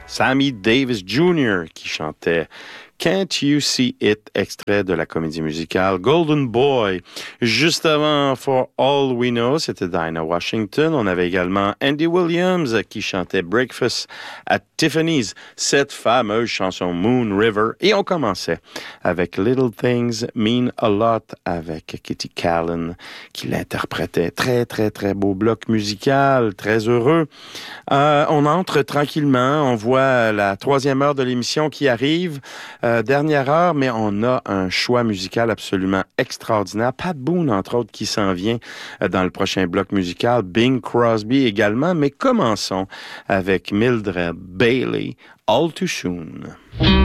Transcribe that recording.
Sammy Davis Jr. qui chantait Can't You See It, extrait de la comédie musicale Golden Boy. Juste avant For All We Know, c'était Dinah Washington. On avait également Andy Williams qui chantait Breakfast at Tiffany's, cette fameuse chanson Moon River. Et on commençait avec Little Things Mean a Lot avec Kitty Callan qui l'interprétait. Très, très, très beau bloc musical, très heureux. On entre tranquillement, on voit la troisième heure de l'émission qui arrive. Dernière heure, mais on a un choix musical absolument extraordinaire. Pat Boone, entre autres, qui s'en vient dans le prochain bloc musical. Bing Crosby également. Mais commençons avec Mildred Bailey, All Too Soon.